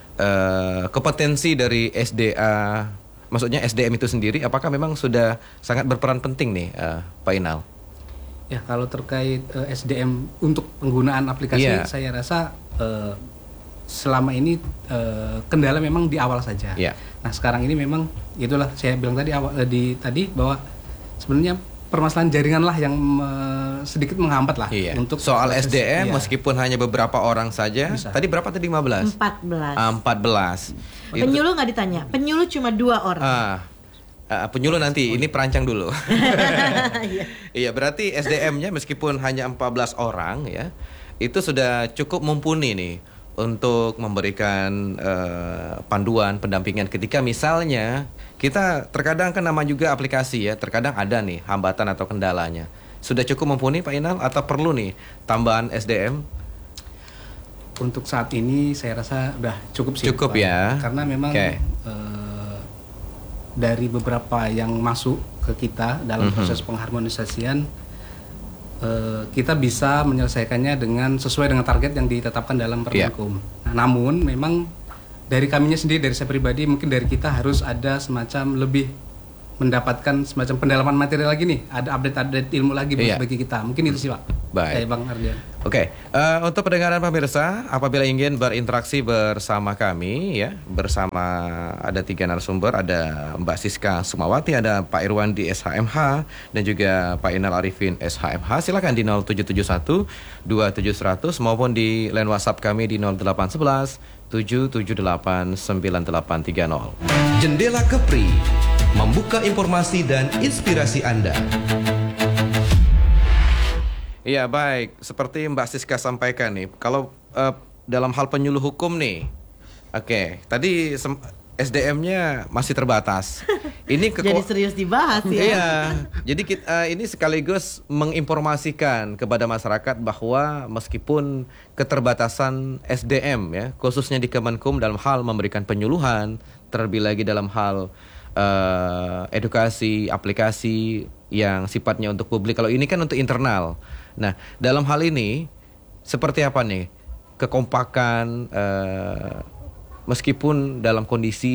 eh, kompetensi dari S D A, maksudnya S D M itu sendiri, apakah memang sudah sangat berperan penting nih, eh, Pak Inal? Ya, kalau terkait eh, S D M untuk penggunaan aplikasi, Iya. saya rasa eh, selama ini eh, kendala memang di awal saja. Iya. Nah, sekarang ini memang itulah saya bilang tadi awal eh, di tadi bahwa sebenarnya permasalahan jaringan lah yang eh, sedikit menghambat lah Iya. untuk Soal proses- S D M iya. meskipun hanya beberapa orang saja. Bisa. Tadi berapa tadi, lima belas? empat belas. Ah, empat belas. Itu- Penyuluh nggak ditanya, penyuluh cuma dua orang. Ah, ah, penyuluh nanti, ini perancang dulu. Iya, berarti S D M-nya meskipun hanya empat belas orang ya, itu sudah cukup mumpuni nih untuk memberikan eh, panduan pendampingan ketika misalnya kita terkadang kan nama juga aplikasi ya, terkadang ada nih hambatan atau kendalanya. Sudah cukup mumpuni Pak Inal atau perlu nih tambahan S D M? Untuk saat ini saya rasa udah cukup sih. Cukup Pak. ya. Karena memang Oke. eh, dari beberapa yang masuk ke kita dalam Mhm. proses pengharmonisasian, eh, kita bisa menyelesaikannya dengan sesuai dengan target yang ditetapkan dalam Iya. Permenkum. Nah, namun memang dari kaminya sendiri, dari saya pribadi, mungkin dari kita harus ada semacam lebih mendapatkan semacam pendalaman materi lagi nih, ada update-update ilmu lagi Iya. bagi kita. Mungkin itu sih, Pak. Baik. Eh, Bang Ardian. Oke, eh, untuk pendengaran pemirsa, apabila ingin berinteraksi bersama kami ya, bersama ada tiga narasumber, ada Mbak Siska Sumawati, ada Pak Irwandi S H M H, dan juga Pak Inal Arifin S H M H. Silakan di nol tujuh tujuh satu dua tujuh satu nol nol maupun di line WhatsApp kami di nol delapan satu satu tujuh tujuh delapan sembilan delapan tiga nol. Jendela Kepri membuka informasi dan inspirasi Anda. Iya, baik, seperti Mbak Siska sampaikan nih, kalau eh, dalam hal penyuluh hukum nih, oke, tadi sem- S D M-nya masih terbatas. Ini keku- Jadi serius dibahas ya. Iya, jadi kita, ini sekaligus menginformasikan kepada masyarakat bahwa meskipun keterbatasan S D M ya, khususnya di Kemenkum dalam hal memberikan penyuluhan, terlebih lagi dalam hal eh, edukasi, aplikasi yang sifatnya untuk publik. Kalau ini kan untuk internal. Nah, dalam hal ini seperti apa nih kekompakan eh, meskipun dalam kondisi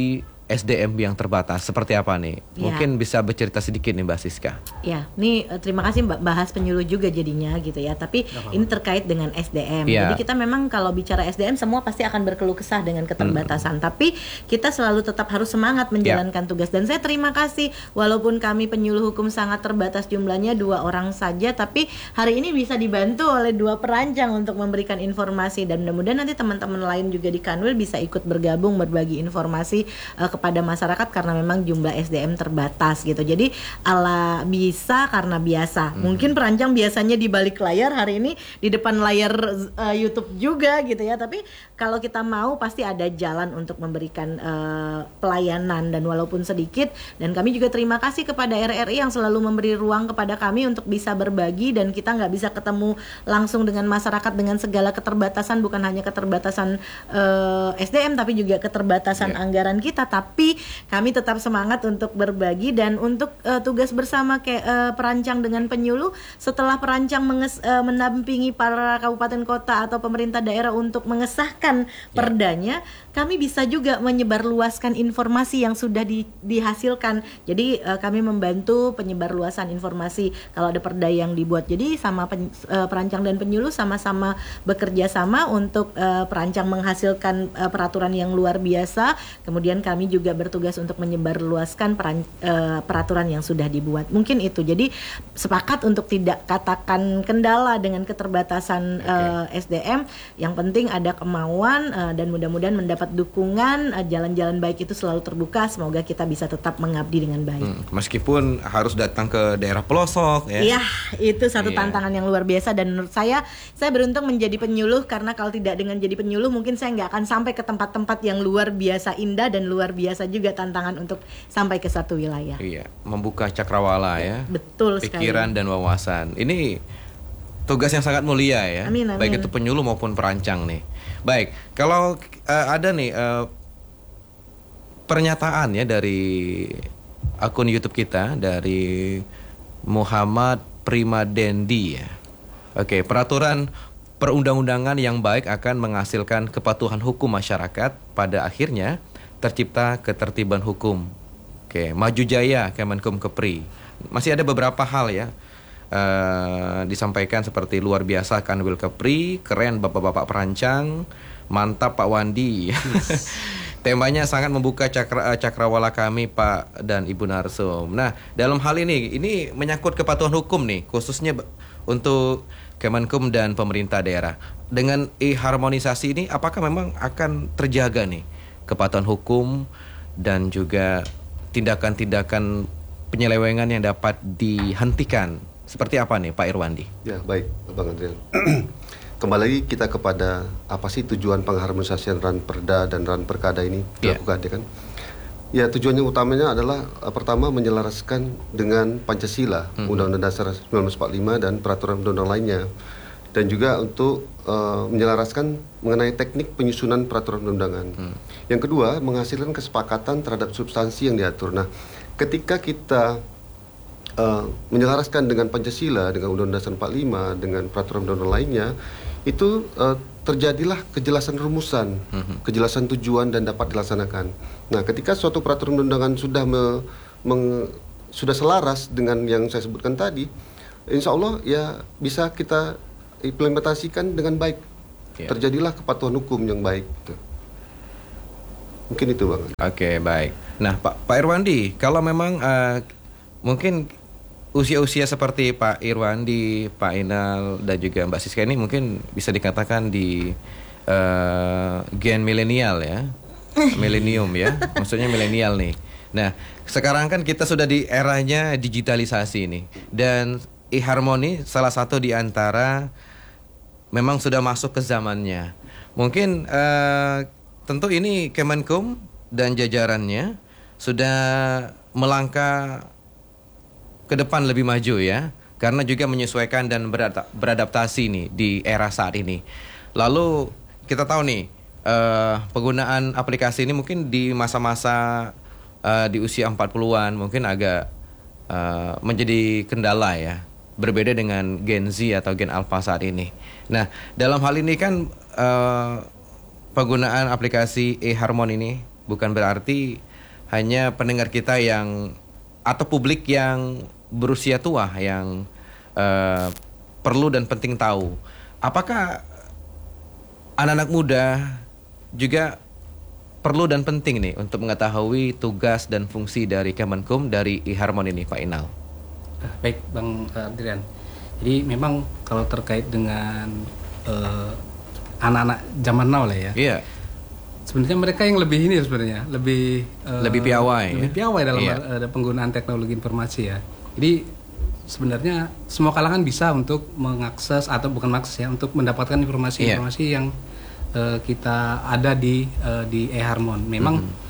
S D M yang terbatas. Seperti apa nih? Ya. Mungkin bisa bercerita sedikit nih Mbak Siska. Ya, ini uh, terima kasih Mbak bahas penyuluh juga jadinya gitu ya. Tapi ini terkait dengan S D M. Ya. Jadi kita memang kalau bicara S D M semua pasti akan berkeluh kesah dengan keterbatasan. Hmm. Tapi kita selalu tetap harus semangat menjalankan ya. tugas. Dan saya terima kasih walaupun kami penyuluh hukum sangat terbatas jumlahnya dua orang saja, tapi hari ini bisa dibantu oleh dua perancang untuk memberikan informasi, dan mudah-mudahan nanti teman-teman lain juga di Kanwil bisa ikut bergabung berbagi informasi uh, kepada masyarakat karena memang jumlah S D M terbatas gitu. Jadi ala bisa karena biasa. Hmm. Mungkin perancang biasanya di balik layar, hari ini di depan layar uh, YouTube juga gitu ya. Tapi kalau kita mau pasti ada jalan untuk memberikan uh, pelayanan dan walaupun sedikit. Dan kami juga terima kasih kepada R R I yang selalu memberi ruang kepada kami untuk bisa berbagi, dan kita nggak bisa ketemu langsung dengan masyarakat dengan segala keterbatasan, bukan hanya keterbatasan uh, S D M tapi juga keterbatasan yeah. anggaran kita. Tapi kami tetap semangat untuk berbagi dan untuk uh, tugas bersama kayak uh, perancang dengan penyuluh. Setelah perancang menges, uh, menampingi para kabupaten kota atau pemerintah daerah untuk mengesahkan yeah. perdanya, kami bisa juga menyebarluaskan informasi yang sudah di, dihasilkan. Jadi uh, kami membantu penyebarluasan informasi kalau ada perda yang dibuat. Jadi sama pen, uh, perancang dan penyuluh sama-sama bekerja sama untuk uh, perancang menghasilkan uh, peraturan yang luar biasa. Kemudian kami juga bertugas untuk menyebarluaskan peran, uh, peraturan yang sudah dibuat. Mungkin itu. Jadi sepakat untuk tidak katakan kendala dengan keterbatasan okay. uh, S D M. Yang penting ada kemauan uh, dan mudah-mudahan mendapat dukungan. Uh, jalan-jalan baik itu selalu terbuka. Semoga kita bisa tetap mengabdi dengan baik. Hmm, meskipun harus datang ke daerah pelosok ya. Iya, itu satu yeah. tantangan yang luar biasa, dan menurut saya saya beruntung menjadi penyuluh karena kalau tidak dengan jadi penyuluh mungkin saya nggak akan sampai ke tempat-tempat yang luar biasa indah dan luar biasa juga tantangan untuk sampai ke satu wilayah. Iya, membuka cakrawala ya. Betul pikiran sekali. Dan wawasan. Ini tugas yang sangat mulia ya. Amin, amin. Baik itu penyuluh maupun perancang nih. Baik, kalau uh, ada nih uh, pernyataan ya dari akun YouTube kita dari Muhammad Primadendi ya. Oke, peraturan perundang-undangan yang baik akan menghasilkan kepatuhan hukum masyarakat, pada akhirnya tercipta ketertiban hukum. Oke, maju jaya Kemenkum Kepri. Masih ada beberapa hal ya uh, disampaikan seperti luar biasa Kanwil Kepri, keren bapak-bapak perancang, mantap Pak Wandi. Temanya sangat membuka cakra, cakrawala kami Pak dan Ibu Narsum. Nah, dalam hal ini, ini menyangkut kepatuhan hukum nih, khususnya untuk Kemenkum dan pemerintah daerah. Dengan e-harmonisasi ini, apakah memang akan terjaga nih kepatuhan hukum dan juga tindakan-tindakan penyelewengan yang dapat dihentikan? Seperti apa nih Pak Irwandi? Ya, baik Bang Adrian. Kembali lagi kita kepada apa sih tujuan pengharmonisasian ran perda dan ran perkada ini dilakukan, yeah. ya kan? Ya, tujuannya utamanya adalah uh, pertama menyelaraskan dengan Pancasila, hmm. Undang-Undang Dasar seribu sembilan ratus empat puluh lima dan peraturan undang-undang lainnya, dan juga untuk uh, menyelaraskan mengenai teknik penyusunan peraturan undangan. Hmm. Yang kedua, menghasilkan kesepakatan terhadap substansi yang diatur. Nah, ketika kita uh, menyelaraskan dengan Pancasila, dengan Undang-Undang Dasar empat puluh lima, dengan peraturan undang-undang lainnya, itu uh, terjadilah kejelasan rumusan, mm-hmm. kejelasan tujuan dan dapat dilaksanakan. Nah, ketika suatu peraturan undangan sudah me, meng, sudah selaras dengan yang saya sebutkan tadi, insya Allah ya bisa kita implementasikan dengan baik. Yeah. Terjadilah kepatuhan hukum yang baik. Gitu. Mungkin itu Bang. Oke, okay, baik. Nah, Pak Pak Irwandi, kalau memang uh, mungkin usia-usia seperti Pak Irwandi, Pak Inal, dan juga Mbak Siska ini mungkin bisa dikatakan di uh, gen milenial ya, milenium ya, maksudnya milenial nih. Nah, sekarang kan kita sudah di eranya digitalisasi nih, dan e-harmoni salah satu di antara memang sudah masuk ke zamannya. Mungkin uh, tentu ini Kemenkum dan jajarannya sudah melangkah ke depan lebih maju ya, karena juga menyesuaikan dan beradaptasi nih di era saat ini. Lalu kita tahu nih uh, penggunaan aplikasi ini mungkin di masa-masa uh, di usia empat puluhan mungkin agak uh, menjadi kendala ya, berbeda dengan Gen Z atau Gen Alpha saat ini. Nah, dalam hal ini kan uh, penggunaan aplikasi e-harmoni ini bukan berarti hanya pendengar kita yang atau publik yang berusia tua yang uh, perlu dan penting tahu. Apakah anak-anak muda juga perlu dan penting nih untuk mengetahui tugas dan fungsi dari Kemenkum dari e-Harmon ini, Pak Inal? Baik, Bang Adrian. Jadi memang kalau terkait dengan uh, anak-anak zaman now lah ya. Iya. Sebenarnya mereka yang lebih ini sebenarnya, lebih uh, lebih piawai, lebih ya? piawai dalam Iya. uh, penggunaan teknologi informasi ya. Jadi sebenarnya semua kalangan bisa untuk mengakses atau bukan mengakses ya, untuk mendapatkan informasi-informasi Iya. yang uh, kita ada di uh, di e-Harmon. Memang Mm-hmm.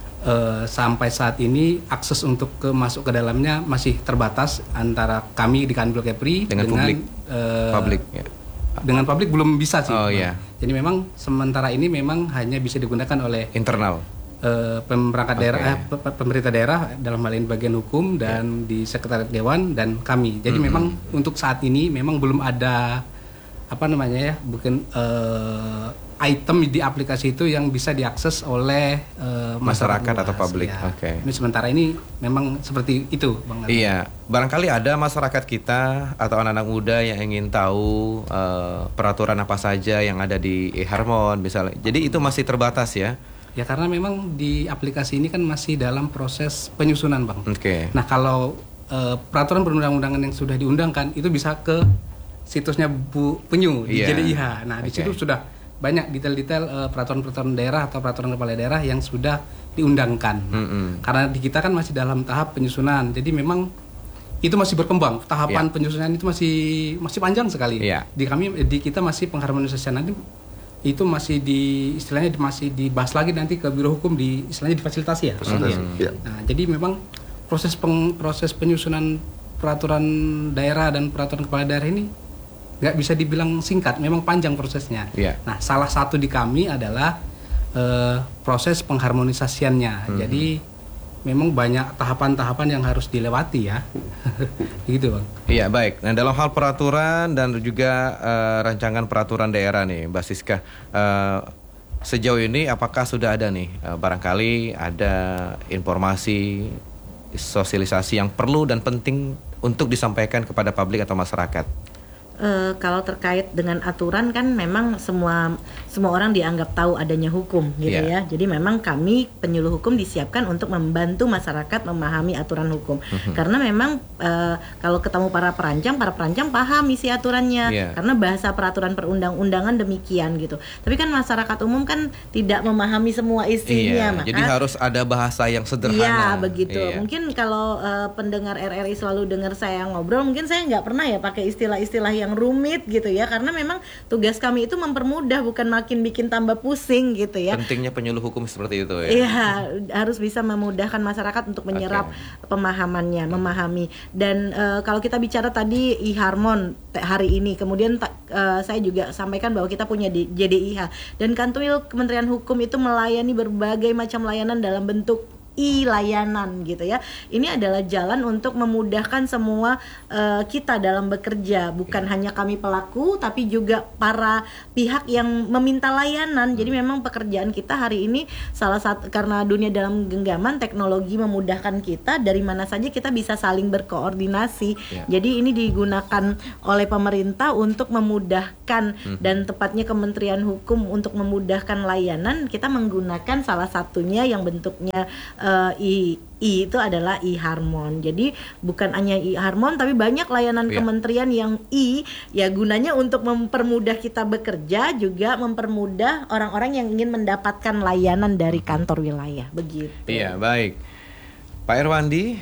Uh, sampai saat ini akses untuk ke masuk ke dalamnya masih terbatas antara kami di Kanwil Kepri Dengan dengan publik. uh, Publik, ya. dengan publik belum bisa sih. Oh, iya. Jadi memang sementara ini memang hanya bisa digunakan oleh Internal. uh, pemerangkat Oke. daerah, eh, pe- pe- pemerintah daerah dalam hal ini bagian hukum dan di sekretariat dewan dan kami. Jadi Mm-hmm. memang untuk saat ini memang belum ada apa namanya ya, bukan uh, item di aplikasi itu yang bisa diakses oleh uh, Masyarakat luas, atau publik. ya. Oke. Ini sementara ini memang seperti itu, Bang. Iya, barangkali ada masyarakat kita atau anak-anak muda yang ingin tahu uh, peraturan apa saja yang ada di e-Harmon misalnya. Jadi itu masih terbatas ya? Ya karena memang di aplikasi ini kan masih dalam proses penyusunan, Bang. Oke. Nah kalau uh, peraturan perundang-undangan yang sudah diundangkan itu bisa ke situsnya Bu Penyu di Iya. J D I H. Nah di Oke. situ sudah banyak detail-detail uh, peraturan-peraturan daerah atau peraturan kepala daerah yang sudah diundangkan. Mm-mm. Karena di kita kan masih dalam tahap penyusunan, jadi memang itu masih berkembang. Tahapan Iya. penyusunan itu masih masih panjang sekali. Iya. Di kami di kita masih pengharmonisasian nanti itu masih di istilahnya masih dibahas lagi nanti ke Biro Hukum di istilahnya difasilitasi ya. Fasilitasi, Nanti ya. Nah, jadi memang proses peng, proses penyusunan peraturan daerah dan peraturan kepala daerah ini nggak bisa dibilang singkat, memang panjang prosesnya. Iya. Nah, salah satu di kami adalah eh, proses pengharmonisasiannya. Hmm. Jadi memang banyak tahapan-tahapan yang harus dilewati ya. Gitu, Bang. Iya, baik. Nah, dalam hal peraturan dan juga uh, rancangan peraturan daerah nih, Mbak Siska, uh, sejauh ini apakah sudah ada nih uh, barangkali ada informasi sosialisasi yang perlu dan penting untuk disampaikan kepada publik atau masyarakat? Eh, kalau terkait dengan aturan kan memang semua semua orang dianggap tahu adanya hukum gitu Iya. ya. Jadi memang kami penyuluh hukum disiapkan untuk membantu masyarakat memahami aturan hukum. Karena memang eh, kalau ketemu para perancang, para perancang paham isi aturannya. Iya. Karena bahasa peraturan perundang-undangan demikian gitu. Tapi kan masyarakat umum kan tidak memahami semua isinya, Iya, maka jadi harus ada bahasa yang sederhana. Iya begitu. Iya. Mungkin kalau uh, pendengar R R I selalu dengar saya ngobrol, mungkin saya nggak pernah ya pakai istilah-istilah yang rumit gitu ya. Karena memang tugas kami itu mempermudah, bukan makin bikin tambah pusing gitu ya. Pentingnya penyuluh hukum seperti itu ya. Iya, harus bisa memudahkan masyarakat untuk menyerap pemahamannya, memahami. Dan uh, kalau kita bicara tadi e-Harmon te- hari ini, kemudian ta- uh, saya juga sampaikan bahwa kita punya di J D I H dan Kanwil Kementerian Hukum itu melayani berbagai macam layanan dalam bentuk e-layanan gitu ya. Ini adalah jalan untuk memudahkan semua uh, kita dalam bekerja, bukan hanya kami pelaku tapi juga para pihak yang meminta layanan. Jadi memang pekerjaan kita hari ini salah satu karena dunia dalam genggaman, teknologi memudahkan kita dari mana saja kita bisa saling berkoordinasi. Ya. Jadi ini digunakan oleh pemerintah untuk memudahkan dan tepatnya Kementerian Hukum untuk memudahkan layanan. Kita menggunakan salah satunya yang bentuknya Uh, i, i itu adalah e-Harmon. Jadi bukan hanya e-Harmon tapi banyak layanan Ya. kementerian yang i ya gunanya untuk mempermudah kita bekerja, juga mempermudah orang-orang yang ingin mendapatkan layanan dari kantor wilayah. Begitu. Iya, baik. Pak Irwandi,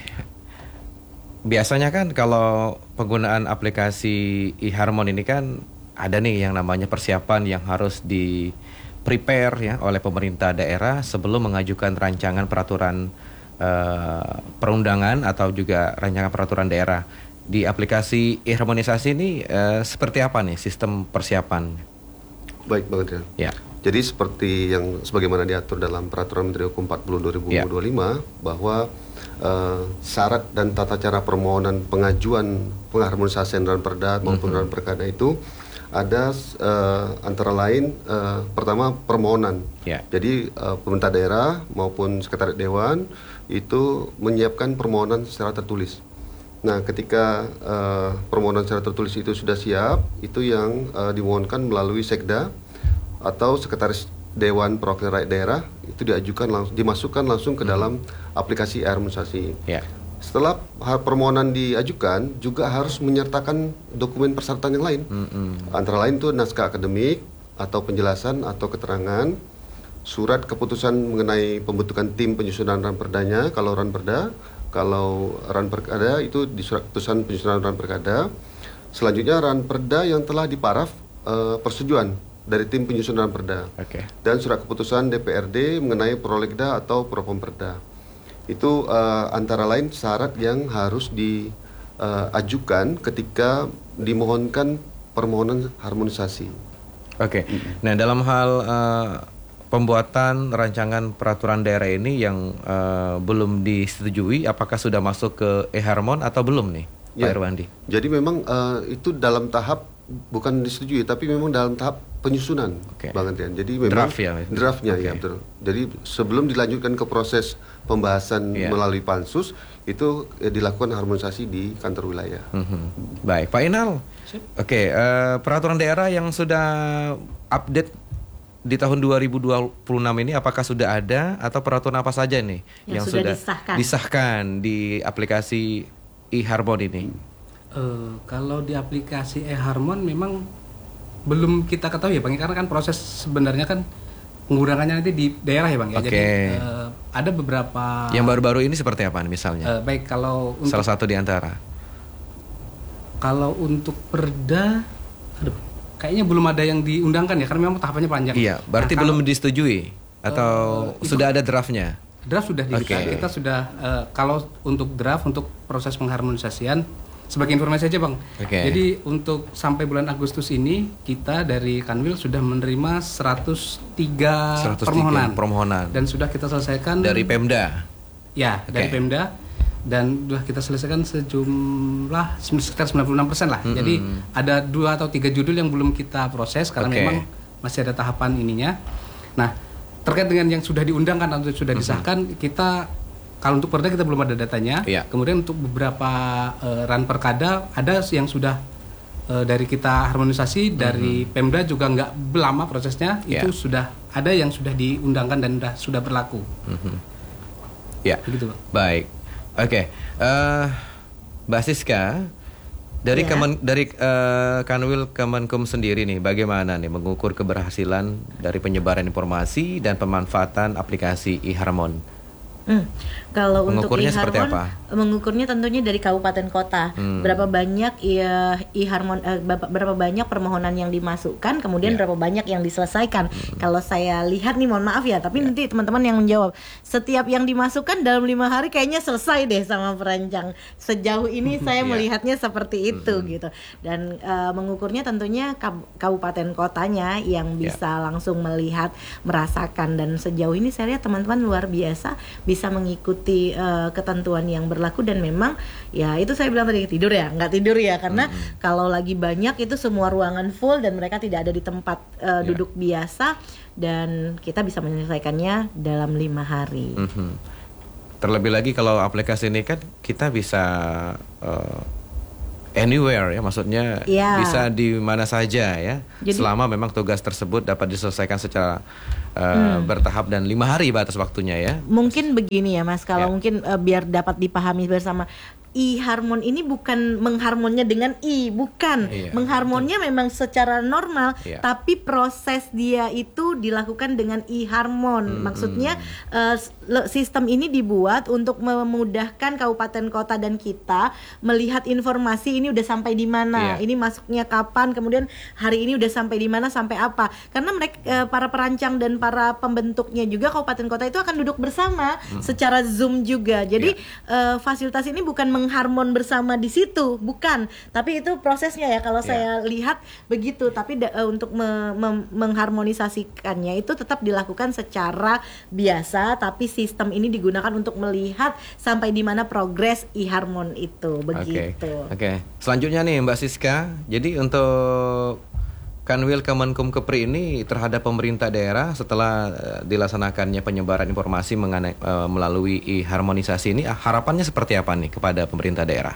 biasanya kan kalau penggunaan aplikasi e-Harmon ini kan ada nih yang namanya persiapan yang harus di prepare ya oleh pemerintah daerah sebelum mengajukan rancangan peraturan uh, perundangan atau juga rancangan peraturan daerah. Di aplikasi e-harmonisasi ini uh, seperti apa nih sistem persiapan? Baik, Bang Adrian. Ya. Jadi seperti yang sebagaimana diatur dalam Peraturan Menteri Hukum empat puluh dua ribu dua puluh lima bahwa uh, syarat dan tata cara permohonan pengajuan pengharmonisasian dalam perda maupun dalam perkada itu ada uh, antara lain uh, pertama permohonan. Ya. Jadi uh, pemerintah daerah maupun sekretariat dewan itu menyiapkan permohonan secara tertulis. Nah, ketika uh, permohonan secara tertulis itu sudah siap, itu yang uh, dimohonkan melalui Sekda atau Sekretaris Dewan Perwakilan Rakyat Daerah, itu diajukan langsung, dimasukkan langsung ke dalam aplikasi e-harmonisasi. Ya. Setelah permohonan diajukan, juga harus menyertakan dokumen persyaratan yang lain. Mm-hmm. Antara lain itu naskah akademik atau penjelasan atau keterangan, surat keputusan mengenai pembentukan tim penyusunan ranperdanya kalau ranperda, kalau ranperda itu di surat keputusan penyusunan ranperda. Selanjutnya ranperda yang telah diparaf uh, persetujuan dari tim penyusunan ranperda. Okay. Dan surat keputusan D P R D mengenai prolegda atau propomperda. Itu uh, antara lain syarat yang harus diajukan uh, ketika dimohonkan permohonan harmonisasi. Oke. Okay. Nah, dalam hal uh, pembuatan rancangan peraturan daerah ini yang uh, belum disetujui, apakah sudah masuk ke e-harmon atau belum nih, ya, Pak Irwandi? Jadi memang uh, itu dalam tahap bukan disetujui, tapi memang dalam tahap penyusunan, okay. Bang Andrian. Jadi memang draft ya, draftnya okay. ya betul. Jadi sebelum dilanjutkan ke proses pembahasan yeah. melalui pansus, itu eh, dilakukan harmonisasi di kantor wilayah. Mm-hmm. Baik, Pak Inal. Oke, okay, uh, peraturan daerah yang sudah update di tahun dua ribu dua puluh enam ini apakah sudah ada atau peraturan apa saja nih yang, yang sudah, sudah disahkan. disahkan di aplikasi e-harmon ini? Uh, kalau di aplikasi e-harmon memang belum kita ketahui ya Bang, karena kan proses sebenarnya kan penggunaannya nanti di daerah ya Bang ya. Okay. Jadi uh, ada beberapa yang baru-baru ini seperti apa misalnya? Uh, baik kalau untuk, salah satu di antara. Kalau untuk perda, aduh, kayaknya belum ada yang diundangkan ya karena memang tahapannya panjang. Iya, berarti nah, belum kalau, disetujui atau uh, sudah ada draftnya? Draft sudah di okay. kita sudah uh, kalau untuk draft untuk proses pengharmonisasian. Sebagai informasi aja Bang, okay. Jadi untuk sampai bulan Agustus ini kita dari Kanwil sudah menerima seratus tiga permohonan, permohonan dan sudah kita selesaikan dari Pemda. Ya, okay. dari Pemda dan sudah kita selesaikan sejumlah sekitar sembilan puluh enam persen lah. Mm-hmm. Jadi ada dua atau tiga judul yang belum kita proses karena okay. memang masih ada tahapan ininya. Nah, terkait dengan yang sudah diundangkan atau sudah disahkan, mm-hmm. kita kalau untuk perda kita belum ada datanya. Yeah. Kemudian untuk beberapa uh, ranperkada ada yang sudah uh, dari kita harmonisasi, mm-hmm. dari Pemda juga nggak lama prosesnya, yeah. itu sudah ada yang sudah diundangkan dan sudah sudah berlaku. Mm-hmm. Ya, yeah. begitu Bang. Baik, oke, okay. uh, Mbak Siska dari yeah. Kemen, dari uh, Kanwil Kemenkum sendiri nih, bagaimana nih mengukur keberhasilan dari penyebaran informasi dan pemanfaatan aplikasi e-harmon? Hmm. Kalau mengukurnya untuk e-harmon, seperti apa? Mengukurnya tentunya dari kabupaten kota. Hmm. Berapa banyak ya e-harmon, eh, berapa banyak permohonan yang dimasukkan, kemudian yeah. berapa banyak yang diselesaikan. Hmm. Kalau saya lihat nih, mohon maaf ya, tapi yeah. nanti teman-teman yang menjawab. Setiap yang dimasukkan dalam lima hari kayaknya selesai deh sama perancang. Sejauh ini saya yeah. melihatnya seperti itu hmm. gitu. Dan uh, mengukurnya tentunya kab- kabupaten kotanya yang bisa yeah. langsung melihat, merasakan, dan sejauh ini saya lihat teman-teman luar biasa bisa mengikuti uh, ketentuan yang berlaku, dan memang ya itu saya bilang tadi tidur ya nggak tidur ya karena mm-hmm. kalau lagi banyak itu semua ruangan full dan mereka tidak ada di tempat uh, yeah. duduk biasa, dan kita bisa menyelesaikannya dalam lima hari. Mm-hmm. Terlebih lagi kalau aplikasi ini kan kita bisa uh, anywhere ya, maksudnya yeah. bisa di mana saja ya. Jadi, selama memang tugas tersebut dapat diselesaikan secara Uh, hmm. bertahap dan lima hari batas waktunya ya. Mungkin begini ya Mas, kalau ya. mungkin uh, biar dapat dipahami bersama, e-harmon ini bukan mengharmonnya dengan i, bukan. Iya, mengharmonnya betul. Memang secara normal, iya. tapi proses dia itu dilakukan dengan e-harmon. Hmm, Maksudnya hmm. Uh, sistem ini dibuat untuk memudahkan kabupaten kota dan kita melihat informasi ini udah sampai di mana, iya. ini masuknya kapan, kemudian hari ini udah sampai di mana, sampai apa. Karena mereka uh, para perancang dan para pembentuknya juga kabupaten kota itu akan duduk bersama hmm. secara Zoom juga. Jadi yeah. uh, fasilitas ini bukan mengharmon bersama di situ, bukan. Tapi itu prosesnya ya kalau yeah. saya lihat begitu. Tapi da- uh, untuk me- me- mengharmonisasikannya itu tetap dilakukan secara biasa, tapi sistem ini digunakan untuk melihat sampai di mana progres e-harmon itu. Begitu. Oke. Okay. Okay. Selanjutnya nih Mbak Siska. Jadi untuk Kanwil Kemenkum Kepri ini terhadap pemerintah daerah setelah uh, dilaksanakannya penyebaran informasi mengenai uh, melalui e-harmonisasi ini, uh, harapannya seperti apa nih kepada pemerintah daerah,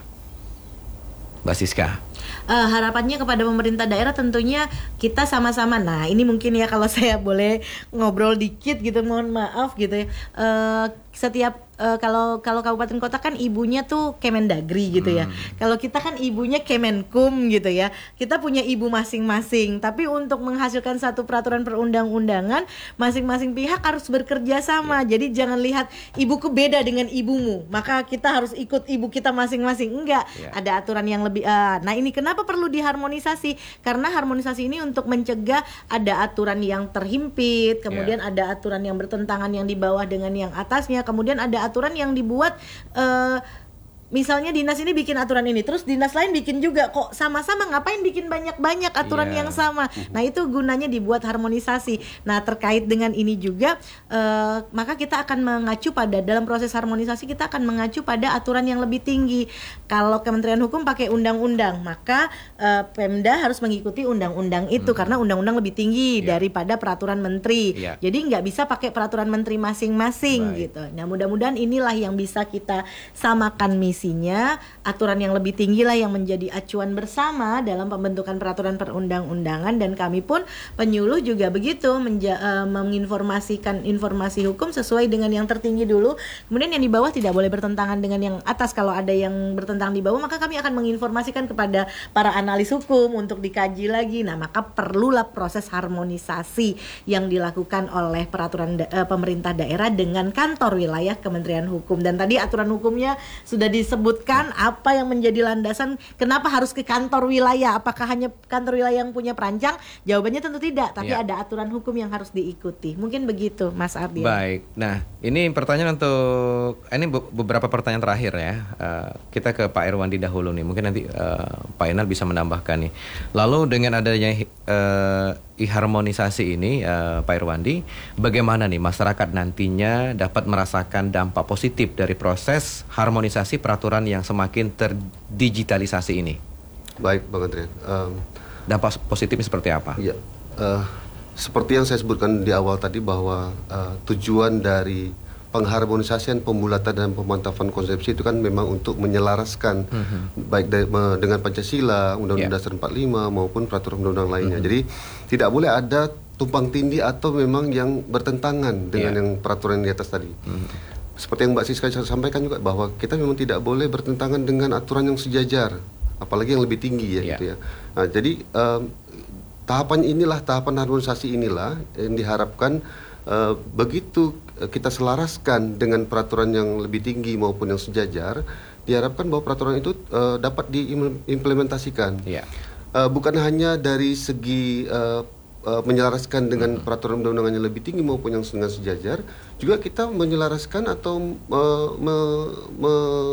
Mbak Siska? Uh, harapannya kepada pemerintah daerah tentunya kita sama-sama. Nah, ini mungkin ya kalau saya boleh ngobrol dikit gitu, mohon maaf gitu ya. Uh, setiap uh, kalau kalau kabupaten kota kan ibunya tuh Kemendagri gitu ya. Hmm. Kalau kita kan ibunya Kemenkum gitu ya. Kita punya ibu masing-masing. Tapi untuk menghasilkan satu peraturan perundang-undangan, masing-masing pihak harus bekerja sama. Yeah. Jadi jangan lihat ibuku beda dengan ibumu, maka kita harus ikut ibu kita masing-masing. Enggak, yeah. Ada aturan yang lebih. Uh, nah ini kenapa perlu diharmonisasi? Karena harmonisasi ini untuk mencegah ada aturan yang terhimpit, kemudian yeah. ada aturan yang bertentangan yang di bawah dengan yang atasnya. Kemudian ada aturan yang dibuat uh, misalnya dinas ini bikin aturan ini, terus dinas lain bikin juga, kok sama-sama, ngapain bikin banyak-banyak aturan yeah. yang sama. Nah itu gunanya dibuat harmonisasi. Nah terkait dengan ini juga uh, maka kita akan mengacu pada, dalam proses harmonisasi kita akan mengacu pada aturan yang lebih tinggi. Kalau Kementerian Hukum pakai undang-undang, maka uh, Pemda harus mengikuti undang-undang itu, hmm. karena undang-undang lebih tinggi yeah. daripada peraturan menteri. Yeah. Jadi nggak bisa pakai peraturan menteri masing-masing. Right. Gitu. Nah mudah-mudahan inilah yang bisa kita samakan misi. Isinya aturan yang lebih tinggi lah yang menjadi acuan bersama dalam pembentukan peraturan perundang-undangan, dan kami pun penyuluh juga begitu menja- uh, menginformasikan informasi hukum sesuai dengan yang tertinggi dulu, kemudian yang di bawah tidak boleh bertentangan dengan yang atas. Kalau ada yang bertentangan di bawah, maka kami akan menginformasikan kepada para analis hukum untuk dikaji lagi. Nah maka perlulah proses harmonisasi yang dilakukan oleh peraturan da- uh, pemerintah daerah dengan kantor wilayah Kementerian Hukum. Dan tadi aturan hukumnya sudah di sebutkan apa yang menjadi landasan kenapa harus ke kantor wilayah. Apakah hanya kantor wilayah yang punya perancang? Jawabannya tentu tidak, tapi ya. Ada aturan hukum yang harus diikuti. Mungkin begitu Mas Ardian. Baik, nah ini pertanyaan untuk ini beberapa pertanyaan terakhir ya. uh, Kita ke Pak Irwandi dahulu nih. Mungkin nanti uh, Pak Inal bisa menambahkan nih. Lalu dengan adanya uh, e-harmonisasi ini, uh, Pak Irwandi, bagaimana nih masyarakat nantinya dapat merasakan dampak positif dari proses harmonisasi peraturan yang semakin terdigitalisasi ini? Baik, Bang Adrian. Um, dampak positifnya seperti apa? Iya, uh, seperti yang saya sebutkan di awal tadi bahwa uh, tujuan dari pengharmonisasian, pembulatan dan pemantapan konsepsi itu kan memang untuk menyelaraskan mm-hmm. baik de- me- dengan Pancasila, Undang-Undang yeah. Dasar empat puluh lima maupun peraturan undang-undang lainnya. Mm-hmm. Jadi tidak boleh ada tumpang tindih atau memang yang bertentangan dengan yeah. yang peraturan di atas tadi. Mm-hmm. Seperti yang Mbak Siska sampaikan juga bahwa kita memang tidak boleh bertentangan dengan aturan yang sejajar, apalagi yang lebih tinggi ya yeah. gitu ya. Nah, jadi um, tahapan inilah, tahapan harmonisasi inilah yang diharapkan uh, begitu kita selaraskan dengan peraturan yang lebih tinggi maupun yang sejajar, diharapkan bahwa peraturan itu uh, dapat diimplementasikan. Yeah. Uh, bukan hanya dari segi uh, uh, menyelaraskan dengan mm-hmm. peraturan undang-undang yang lebih tinggi maupun yang dengan sejajar, juga kita menyelaraskan atau uh, me, me,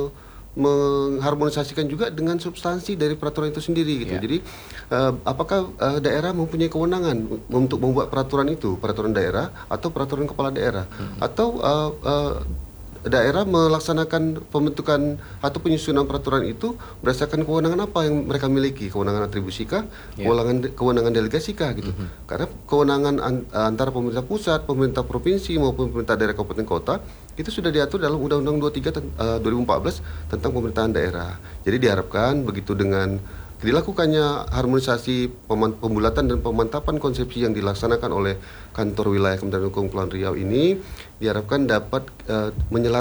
mengharmonisasikan juga dengan substansi dari peraturan itu sendiri gitu. Yeah. Jadi uh, apakah uh, daerah mempunyai kewenangan untuk membuat peraturan itu, peraturan daerah atau peraturan kepala daerah, hmm. atau uh, uh, daerah melaksanakan pembentukan atau penyusunan peraturan itu berdasarkan kewenangan apa yang mereka miliki, kewenangan atribusi kah, yeah. kewenangan kewenangan delegasi kah gitu. Mm-hmm. Karena kewenangan an, antara pemerintah pusat, pemerintah provinsi maupun pemerintah daerah kabupaten kota itu sudah diatur dalam Undang-Undang dua puluh tiga uh, dua ribu empat belas tentang pemerintahan daerah. Jadi diharapkan begitu dengan dilakukannya harmonisasi pembulatan dan pemantapan konsepsi yang dilaksanakan oleh kantor wilayah Kementerian Hukum Kepulauan Riau ini, diharapkan dapat uh, menyelaraskan